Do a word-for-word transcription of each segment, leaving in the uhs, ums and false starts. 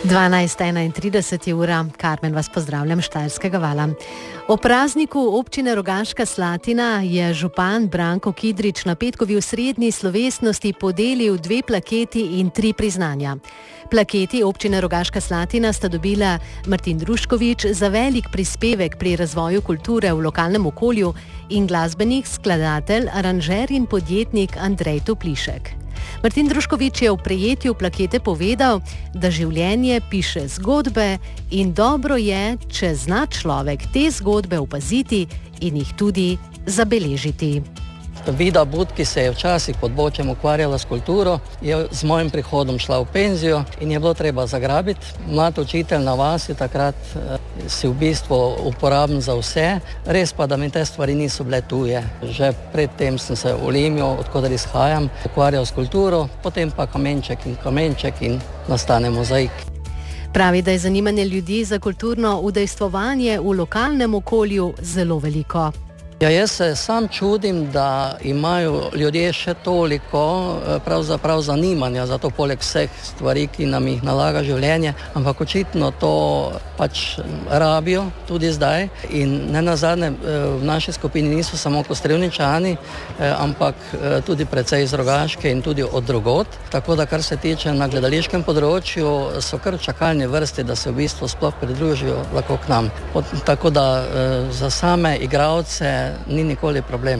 dvanajst enaintrideset je ura, Karmen vas pozdravljam s Štajerskega vala. O prazniku občine Rogaška Slatina je župan Branko Kidrič na petkovi osrednji slovesnosti podelil dve plaketi in tri priznanja. Plaketi občine Rogaška Slatina sta dobila Martin Druškovič za velik prispevek pri razvoju kulture v lokalnem okolju in glasbenik, skladatelj, aranžer in podjetnik Andrej Toplišek. Martin Druškovič je v prejetju plakete povedal, da življenje piše zgodbe in dobro je, če zna človek te zgodbe opaziti in jih tudi zabeležiti. Vida But, ki se je včasih pod Bočem ukvarjala s kulturo, je z mojim prihodom šla v penzijo in je bilo treba zagrabiti. Mlad učitelj na vasi takrat si v bistvu uporaben za vse, res pa, da mi te stvari niso bile tuje. Že predtem sem se v Limju, odkudar izhajam, ukvarjal s kulturo, potem pa kamenček in kamenček in nastane mozaik. Pravi, da je zanimanje ljudi za kulturno udejstvovanje v lokalnem okolju zelo veliko. Ja, jaz se sam čudim, da imajo ljudje še toliko pravzaprav zanimanja za to, poleg vseh stvari, ki nam jih nalaga življenje, ampak očitno to pač rabijo tudi zdaj. In ne nazadnje v naši skupini niso samo Kostrevničani, ampak tudi precej iz Rogaške in tudi od drugod. Tako da, kar se tiče na gledališkem področju, so kar čakalne vrste, da se v bistvu sploh pridružijo lahko k nam. Tako da za same igralce ni nikoli problem.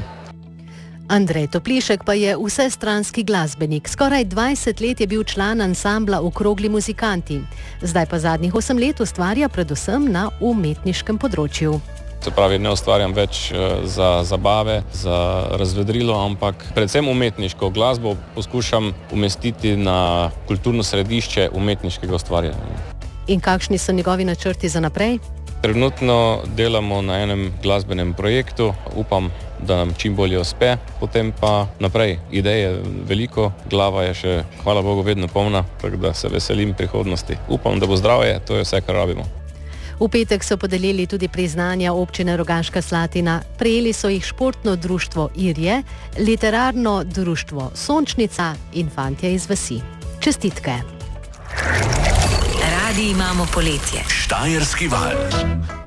Andrej Toplišek pa je vsestranski glasbenik. Skoraj dvajset let je bil član ansambla Okrogli muzikanti. Zdaj pa zadnjih osem let ustvarja predvsem na umetniškem področju. Se pravi, ne ustvarjam več za zabave, za razvedrilo, ampak predvsem umetniško glasbo poskušam umestiti na kulturno središče umetniškega ustvarjanja. In kakšni so njegovi načrti za naprej? Trenutno delamo na enem glasbenem projektu, upam, da nam čim bolje uspe, potem pa naprej. Ideje veliko, glava je še, hvala Bogu, vedno polna, tako da se veselim prihodnosti. Upam, da bo zdravje, to je vse, kar rabimo. V petek so podelili tudi priznanja občine Rogaška Slatina. Prejeli so jih športno društvo Irje, literarno društvo Sončnica in fantje iz vasi. Čestitke. Radi imamo poletje. Štajerski val.